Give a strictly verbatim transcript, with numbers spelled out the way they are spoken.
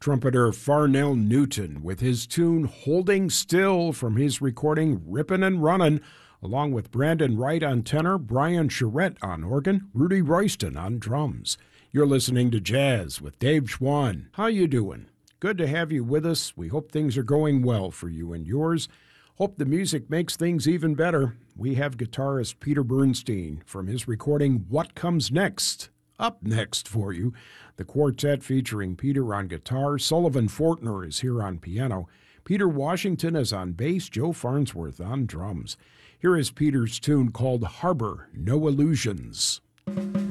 Trumpeter Farnell Newton with his tune Holding Still from his recording Rippin' and Runnin', along with Brandon Wright on tenor, Brian Charette on organ, Rudy Royston on drums. You're listening to Jazz with Dave Schwann. How you doing? Good to have you with us. We hope things are going well for you and yours. Hope the music makes things even better. We have guitarist Peter Bernstein from his recording What Comes Next up next for you. The quartet featuring Peter on guitar. Sullivan Fortner is here on piano. Peter Washington is on bass. Joe Farnsworth on drums. Here is Peter's tune called Harbor No Illusions.